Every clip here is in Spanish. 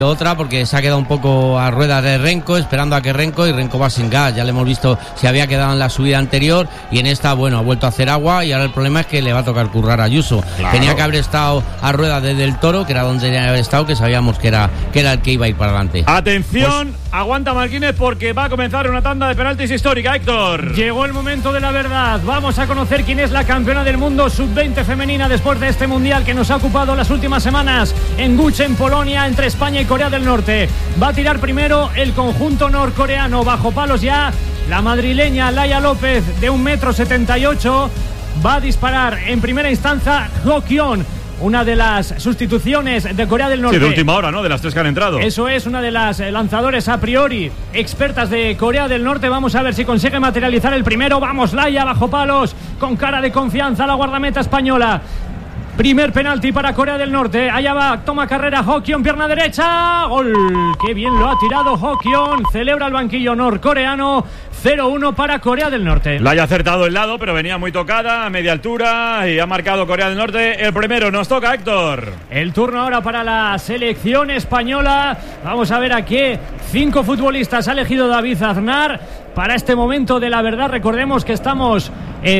Otra porque se ha quedado un poco a ruedas de Renko, esperando a que Renko va sin gas. Ya le hemos visto, se había quedado en la subida anterior y en esta, bueno, ha vuelto a hacer agua y ahora el problema es que le va a tocar currar a Ayuso. Claro. Tenía que haber estado a ruedas desde el Toro, que era donde tenía que haber estado, que sabíamos que era el que iba a ir para adelante. Atención, aguanta Marquínez porque va a comenzar una tanda de penaltis histórica, Héctor. Llegó el momento de la verdad. Vamos a conocer quién es la campeona del mundo sub-20 femenina después de este mundial que nos ha ocupado las últimas semanas en Guch, en Polonia, entre España y Corea del Norte. Va a tirar primero el conjunto norcoreano, bajo palos ya la madrileña Laia López, de 1,78 m. Va a disparar en primera instancia Ho Kyon, una de las sustituciones de Corea del Norte. Sí, de última hora, ¿no? De las tres que han entrado. Eso es, una de las lanzadores a priori expertas de Corea del Norte. Vamos a ver si consigue materializar el primero. Vamos, Laia, bajo palos, con cara de confianza, la guardameta española. Primer penalti para Corea del Norte. Allá va, toma carrera Ho Kyon, pierna derecha. ¡Gol! ¡Qué bien lo ha tirado Ho Kyon! Celebra el banquillo norcoreano. 0-1 para Corea del Norte. La haya acertado el lado, pero venía muy tocada, a media altura, y ha marcado Corea del Norte. El primero nos toca, Héctor. El turno ahora para la selección española. Vamos a ver a qué 5 futbolistas ha elegido David Aznar para este momento de la verdad. Recordemos que estamos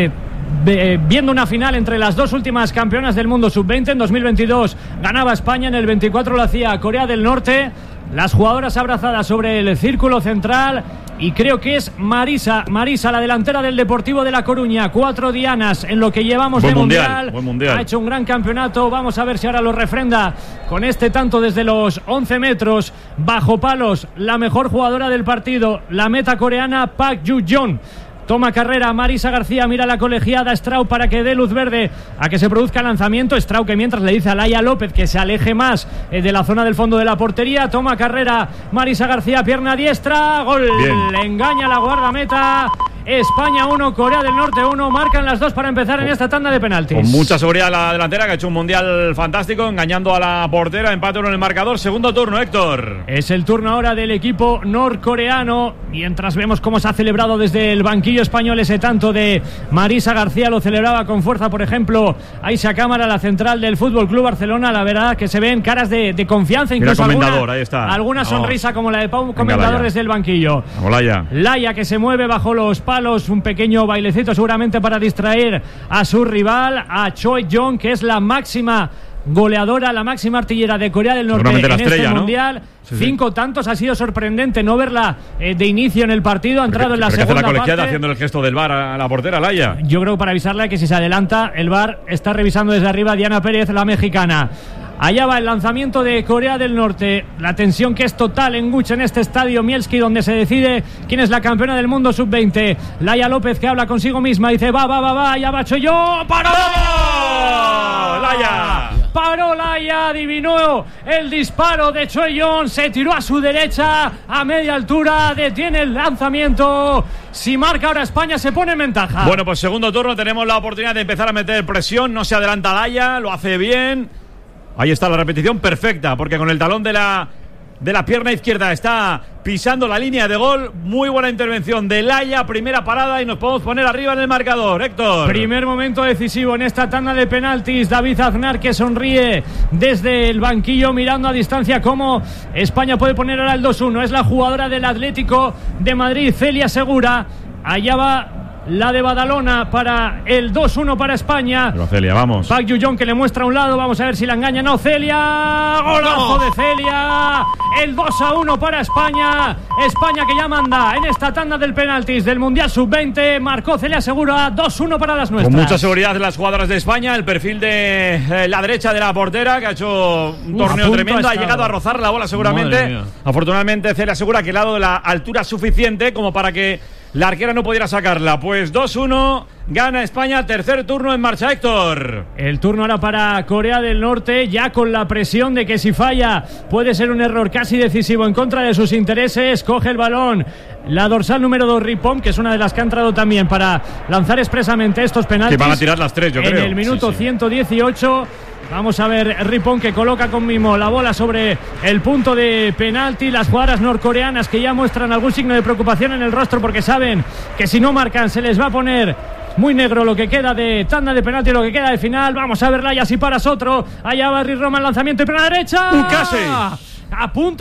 viendo una final entre las dos últimas campeonas del mundo sub-20. En 2022 ganaba España, en el 24 lo hacía Corea del Norte. Las jugadoras abrazadas sobre el círculo central, y creo que es Marisa, la delantera del Deportivo de La Coruña. 4 dianas en lo que llevamos de mundial. Ha hecho un gran campeonato. Vamos a ver si ahora lo refrenda con este tanto desde los 11 metros, bajo palos. La mejor jugadora del partido, la meta coreana Park Ju-yeon. Toma carrera Marisa García, mira la colegiada Straub para que dé luz verde a que se produzca el lanzamiento. Straub, que mientras le dice a Laia López que se aleje más de la zona del fondo de la portería. Toma carrera Marisa García, pierna diestra, gol. Bien. Le engaña la guardameta. España 1, Corea del Norte 1. Marcan las dos para empezar en esta tanda de penaltis. Con mucha seguridad la delantera, que ha hecho un mundial fantástico, engañando a la portera. Empate en el marcador. Segundo turno, Héctor. Es el turno ahora del equipo norcoreano. Mientras vemos cómo se ha celebrado desde el banquillo español ese tanto de Marisa García. Lo celebraba con fuerza, por ejemplo, Aisha Cámara, la central del Fútbol Club Barcelona. La verdad que se ven caras de confianza, incluso alguna sonrisa como la de Pau, comentador desde el banquillo. Laia, que se mueve bajo los palos, un pequeño bailecito seguramente para distraer a su rival, a Choi Jong, que es la máxima goleadora, la máxima artillera de Corea del Norte en este mundial. 5 tantos, ha sido sorprendente no verla de inicio en el partido. Ha entrado en la segunda parte. Colegiada haciendo el gesto del VAR a la portera, Laia. Yo creo, para avisarle que si se adelanta, el VAR está revisando desde arriba. Diana Pérez, la mexicana. Allá va el lanzamiento de Corea del Norte. La tensión que es total en Guch, en este estadio Mielski, donde se decide quién es la campeona del mundo sub-20. Laia López, que habla consigo misma, dice va, allá va Choyón. ¡Paró! ¡Laia! Paró Laia, adivinó el disparo de Choyón, se tiró a su derecha a media altura, detiene el lanzamiento. Si marca ahora España, se pone en ventaja. Bueno, pues segundo turno, tenemos la oportunidad de empezar a meter presión. No se adelanta Laia, lo hace bien. Ahí está la repetición perfecta, porque con el talón de la pierna izquierda está pisando la línea de gol. Muy buena intervención de Laia, primera parada, y nos podemos poner arriba en el marcador, Héctor. Primer momento decisivo en esta tanda de penaltis. David Aznar, que sonríe desde el banquillo, mirando a distancia cómo España puede poner ahora el 2-1. Es la jugadora del Atlético de Madrid, Celia Segura. Allá va la de Badalona para el 2-1 para España. Pero Celia, vamos. Park Ju-yeon, que le muestra a un lado. Vamos a ver si la engaña. No, Celia. Golazo de Celia. El 2-1 para España. España, que ya manda en esta tanda del penaltis del Mundial Sub-20. Marcó Celia Segura. 2-1 para las nuestras. Con mucha seguridad las jugadoras de España. El perfil de la derecha de la portera, que ha hecho un torneo tremendo. Ha llegado a rozar la bola seguramente. Afortunadamente Celia Segura, que le ha dado la altura suficiente como para que la arquera no pudiera sacarla. Pues 2-1, gana España. Tercer turno en marcha, Héctor. El turno ahora para Corea del Norte, ya con la presión de que si falla puede ser un error casi decisivo en contra de sus intereses. Coge el balón la dorsal número 2, Ripon, que es una de las que ha entrado también para lanzar expresamente estos penaltis. Que van a tirar las tres, yo creo. En el minuto 118. Vamos a ver Ripon, que coloca con mimo la bola sobre el punto de penalti. Las jugadoras norcoreanas, que ya muestran algún signo de preocupación en el rostro, porque saben que si no marcan se les va a poner muy negro lo que queda de tanda de penalti, lo que queda de final. Vamos a ver Laia, si paras otro. Allá va Roma, el lanzamiento y pierna derecha. Casi. a punto